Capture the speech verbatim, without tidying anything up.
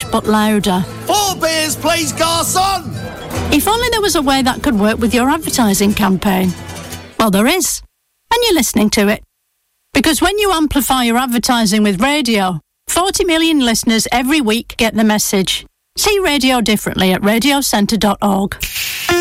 but louder. Four beers, please, garçon! If only there was a way that could work with your advertising campaign. Well, there is. And you're listening to it. Because when you amplify your advertising with radio, forty million listeners every week get the message. See radio differently at radio centre dot org.